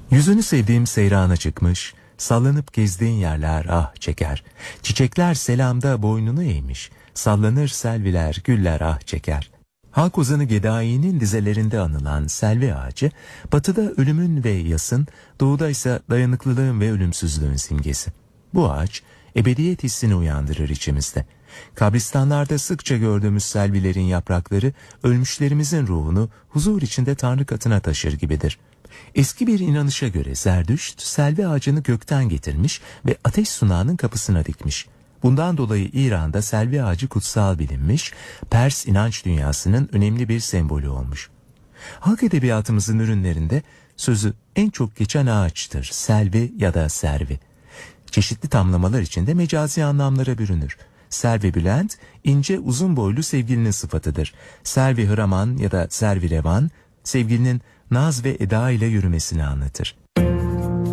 Yüzünü sevdiğim seyrana çıkmış, sallanıp gezdiğin yerler ah çeker. Çiçekler selamda boynunu eğmiş, sallanır selviler, güller ah çeker. Halk ozanı Gedai'nin dizelerinde anılan selvi ağacı, batıda ölümün ve yasın, doğuda ise dayanıklılığın ve ölümsüzlüğün simgesi. Bu ağaç, ebediyet hissini uyandırır içimizde. Kabristanlarda sıkça gördüğümüz selvilerin yaprakları, ölmüşlerimizin ruhunu huzur içinde Tanrı katına taşır gibidir. Eski bir inanışa göre Zerdüşt, selvi ağacını gökten getirmiş ve ateş sunağının kapısına dikmiş. Bundan dolayı İran'da selvi ağacı kutsal bilinmiş, Pers inanç dünyasının önemli bir sembolü olmuş. Halk edebiyatımızın ürünlerinde sözü en çok geçen ağaçtır, selvi ya da servi. Çeşitli tamlamalar içinde mecazi anlamlara bürünür. Servi Bülent, ince uzun boylu sevgilinin sıfatıdır. Servi Hıraman ya da Servi Revan, sevgilinin naz ve eda ile yürümesini anlatır.